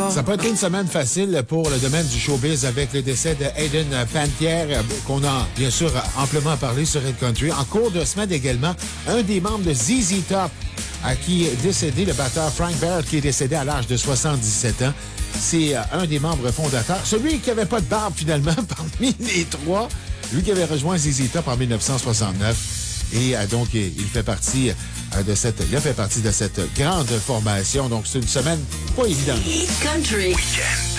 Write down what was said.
Ça n'a pas été une semaine facile pour le domaine du showbiz avec le décès de Hayden Panettiere, qu'on a bien sûr amplement parlé sur Red Country. En cours de semaine également, un des membres de ZZ Top, à qui est décédé, le batteur Frank Barrett, qui est décédé à l'âge de 77 ans. C'est un des membres fondateurs. Celui qui n'avait pas de barbe, finalement, parmi les trois. Lui qui avait rejoint ZZ Top en 1969. Et donc, il fait partie de cette grande formation. Donc, c'est une semaine pas évidente. Country. Weekend.